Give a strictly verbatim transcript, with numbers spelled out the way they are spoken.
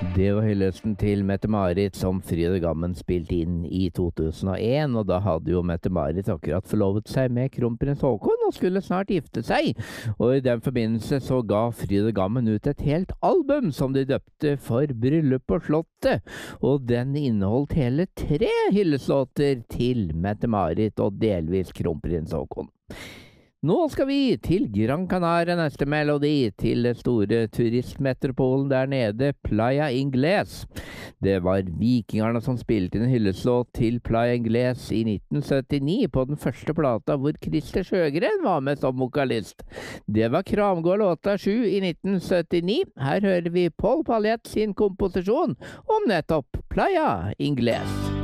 Det var hyllesten til Mette-Marit som Fride Gammen spilte inn i to tusen og en, og da hadde jo Mette-Marit akkurat forlovet seg med kronprins Haakon og skulle snart gifte seg, og i den forbindelse så ga Fride Gammen ut et helt album som de døpte for Bryllup på Slottet, og den inneholdt hele tre hylleslåter til Mette-Marit og delvis kronprins Haakon. Nå skal vi til Gran Canaria, neste melodi, til det store turistmetropolen der nede, Playa Ingles. Det var vikingerne som spilte inn en hylleslåt til Playa Ingles i nitten syttini på den første plata hvor Christer Sjøgren var med som vokalist. Det var Kramgård låta sju i nitten syttini. Her hører vi Paul Paljett sin komposisjon om nettopp Playa Ingles.